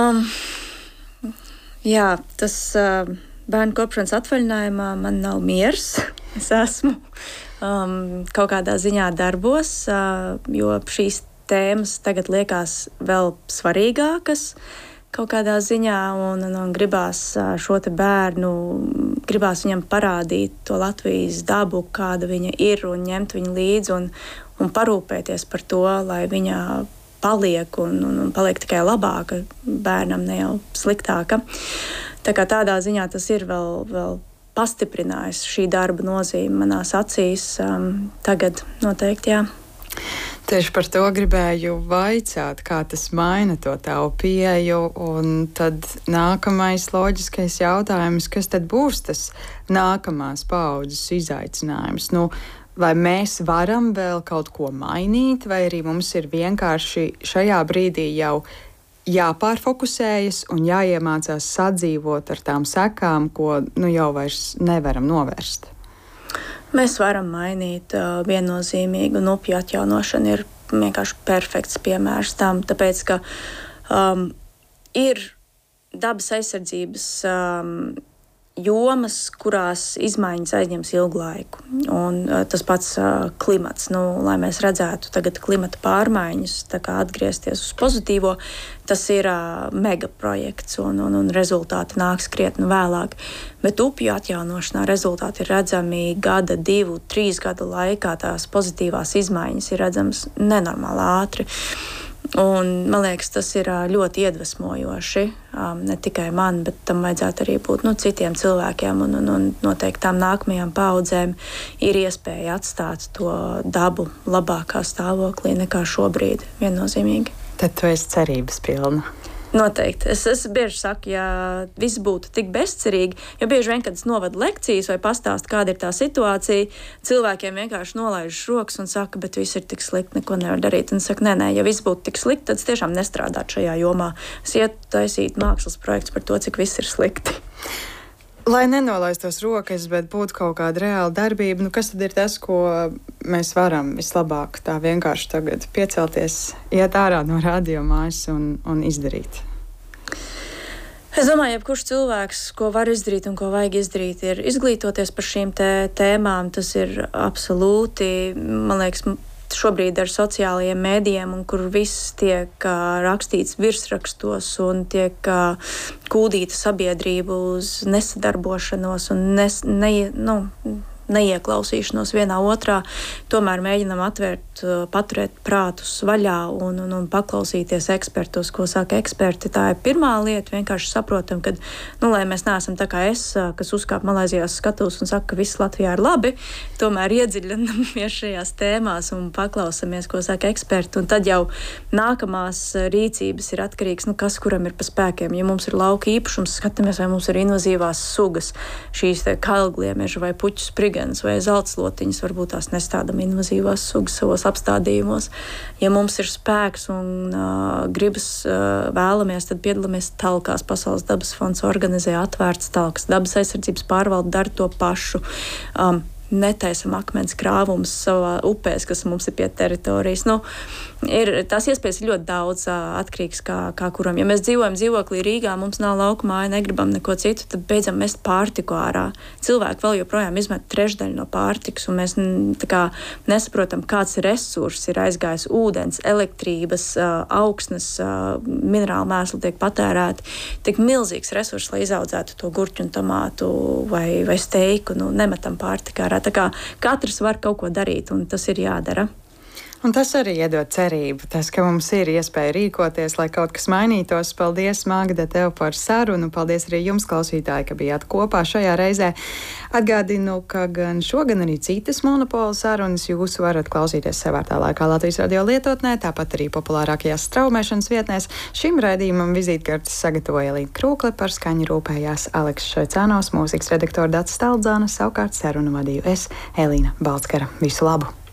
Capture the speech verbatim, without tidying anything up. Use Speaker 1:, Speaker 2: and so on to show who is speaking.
Speaker 1: Um, jā, tas uh, bērnu kopšanas atvaļinājumā man nav miers. Es esmu um, kaut kādā ziņā darbos, uh, jo šīs tēmas tagad liekas vēl svarīgākas kaut kādā ziņā, un, un, un gribās šo te bērnu, gribās viņam parādīt to Latvijas dabu, kāda viņa ir, un ņemt viņu līdzi un, un parūpēties par to, lai viņa paliek un, un, un paliek tikai labāka bērnam, ne jau sliktāka. Tā kā tādā ziņā tas ir vēl, vēl pastiprinājis šī darba nozīme manās acīs. Um, tagad noteikti, jā.
Speaker 2: Tieši par to gribēju vaicāt, kā tas maina to tavu pieeju, un tad nākamais loģiskais jautājums, kas tad būs tas nākamās paaudzes izaicinājums? Nu, vai mēs varam vēl kaut ko mainīt, vai arī mums ir vienkārši šajā brīdī jau jāpārfokusējas un jāiemācās sadzīvot ar tām sekām, ko nu jau vairs nevaram novērst?
Speaker 1: Mēs varam mainīt uh, viennozīmīgi, un upju atjaunošana ir vienkārši perfekts piemērs tam, tāpēc, ka um, ir dabas aizsardzības um, jomas, kurās izmaiņas aizņems ilgu laiku. Un, uh, tas pats uh, klimats, nu, lai mēs redzētu tagad klimata pārmaiņas, tā kā atgriezties uz pozitīvo, tas ir uh, megaprojekts, un, un, un rezultāti nāks krietni vēlāk. Bet upju atjaunošanā rezultāti ir redzami gada, divu, trīs gadu laikā. Tās pozitīvās izmaiņas ir redzamas nenormāli ātri. Un, man liekas, tas ir ļoti iedvesmojoši. Um, ne tikai man, bet tam vajadzētu arī būt nu, citiem cilvēkiem. Un, un, un noteikti tām nākamajām paudzēm ir iespēja atstāt to dabu labākā stāvoklī nekā šobrīd, viennozīmīgi.
Speaker 2: Tad tu esi cerības pilna.
Speaker 1: Noteikti. Es, es bieži saku, ja viss būtu tik bezcerīgi, jo bieži vien, kad es novadu lekcijas vai pastāstu, kāda ir tā situācija, cilvēkiem vienkārši nolaižas rokas un saka, bet viss ir tik slikti, neko nevar darīt. Un es saku, nē, nē, ja viss būtu tik slikti, tad es tiešām nestrādātu šajā jomā. Es ietu taisīt mākslas projekts par to, cik viss ir slikti.
Speaker 2: Lai nenolaistos rokas, bet būtu kaut kāda reāla darbība, nu kas tad ir tas, ko mēs varam vislabāk tā vienkārši tagad piecelties, iet ārā no radiomājas un, un izdarīt?
Speaker 1: Es domāju, jebkurš cilvēks, ko var izdarīt un ko vajag izdarīt, ir izglītoties par šīm tē, tēmām. Tas ir absolūti, man liekas, šobrīd ar sociālajiem mēdījiem, un kur viss tiek uh, rakstīts virsrakstos un tiek uh, kūdīta sabiedrība uz nesadarbošanos un nes, ne, nu, neieklausīšanos vienā otrā, tomēr mēģinam atvērt, paturēt prātus vaļā un, un, un paklausīties ekspertos, ko saka eksperti. Tā ir pirmā lieta, vienkārši saprotam, ka, nu, lai mēs neesam tā kā es, kas uzkāp Malaizijās skatos un saka, ka viss Latvijā ir labi, tomēr iedziļinamies šajās tēmās un paklausamies, ko saka eksperti, un tad jau nākamās rīcības ir atkarīgs, nu, kas kuram ir pa spēkiem. Ja mums ir lauka īpašums, skatāmies, vai mums ir invazīvās sugas, šīs te kalgliemeži vai puķu sprigas, vai zeltslotiņas, varbūt tās nestādam invazīvās sugas savos apstādījumos. Ja mums ir spēks un uh, gribas uh, vēlamies, tad piedalāmies talkās. Pasaules dabas fonds organizē atvērts talkas. Dabas aizsardzības pārvalde dara to pašu. Um, netaisam akmens krāvumus savā upēs, kas mums ir pie teritorijas. Nu, ir, tās iespējas ir ļoti daudz atkarīgs kā, kā kuram. Ja mēs dzīvojam dzīvoklī Rīgā, mums nav lauku māja, negribam neko citu, tad beidzam mest pārtiku ārā. Cilvēki vēl joprojām izmet trešdaļu no pārtikas, un mēs tā kā nesaprotam, kāds resurss ir aizgājis ūdens, elektrības, augsnes, minerālu mēslu tiek patērēti. Tik milzīgs resurss, lai izaudzētu to gurķu un tomātu vai, vai steiku, nu, nemetam pārtikā ārā. Tā kā katrs var kaut ko darīt, un tas ir jādara.
Speaker 2: Un tas arī iedod cerību, tas, ka mums ir iespēja rīkoties, lai kaut kas mainītos. Paldies, Magda, tev par sarunu. Paldies arī jums, klausītāji, ka bijāt kopā šajā reizē. Atgādinu, ka gan šo, gan arī citas monopola sarunas jūs varat klausīties sevērtā laikā Latvijas radio lietotnē, tāpat arī populārākajās straumēšanas vietnēs. Šim raidījumam vizītkartes sagatavoja Līta Krūkle, par skaņu rūpējās Aleks Šaicānos, mūzikas redaktora Dats Staldzāna, savukārt sarunu vadīju es, Elīna Balckara. Visu labu!